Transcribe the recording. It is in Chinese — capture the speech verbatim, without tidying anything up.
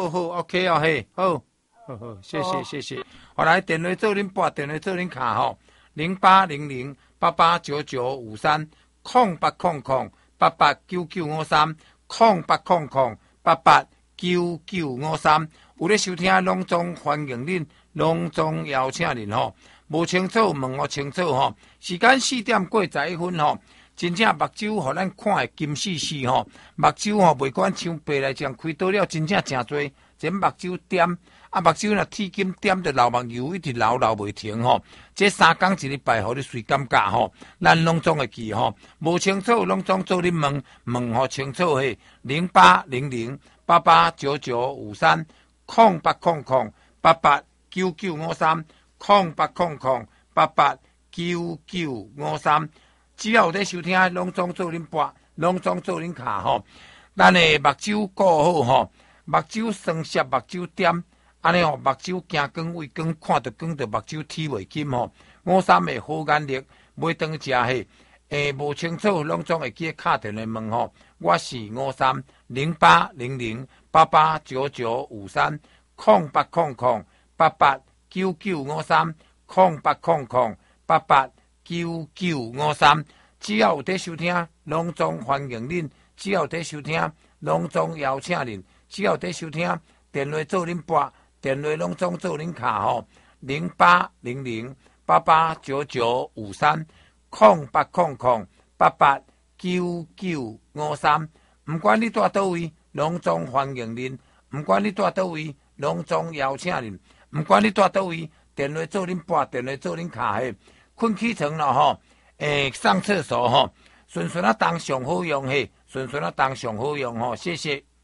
好好 ，OK 哦，嘿，好，好好，谢谢谢谢。好来，电话做恁拨，电话做恁卡吼，零八零零八八九九五三，空八空空八八九九五三，空八空空八八九九五三。有咧收听隆重欢迎恁，隆重邀请恁吼。无清楚问我清楚吼，时间四点过十一分吼。真正目睭，互咱看会金丝丝吼，目睭吼袂管像白来讲开倒了，真正诚多，这目睭点，啊目睭若铁金点着流目油，一直流流袂停吼。这三工一礼拜，互你随感觉吼，咱拢总会记吼。无清楚拢总做你问，问互清楚嘿，零八零零八八九九五三，空八空空八八九九五三，空八空空八八九九五三。只要有在收听，拢总做恁拨，拢总做恁卡吼。咱的目睭顾好吼，目睭酸涩，目睭点，安尼吼，目睭惊光畏光，看着光着目睭天袂金吼。五三的好眼力，买当食嘿，诶，无清楚，拢总会记敲电话问吼。我是五三零八零零八八九九五三，空八空空八八九九五三，空八空空八八。九九五三，只要有在收听，隆重欢迎恁；只要有在收听，隆重邀请恁；只要有在收听，电话做恁拨，电话隆重做恁卡吼，零八零零八八九九五三，空八空空八八九九五三。唔管你住倒位，隆重欢迎恁；唔管你住倒位，隆重邀请恁；唔管你住倒位，电话做恁拨，电话做恁卡嘿。困起床了吼，诶，上厕所吼，顺顺啊当上好用嘿，顺顺啊当上好用吼，谢谢。